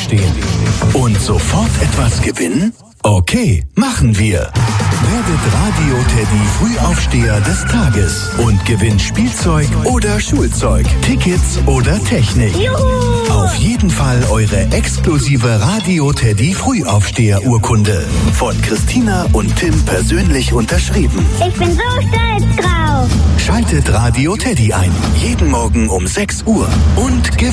aufstehen. Und sofort etwas gewinnen? Okay, machen wir. Werdet Radio Teddy Frühaufsteher des Tages und gewinnt Spielzeug oder Schulzeug, Tickets oder Technik. Juhu! Auf jeden Fall eure exklusive Radio Teddy Frühaufsteher-Urkunde. Von Christina und Tim persönlich unterschrieben. Ich bin so stolz drauf. Schaltet Radio Teddy ein. Jeden Morgen um 6 Uhr. Und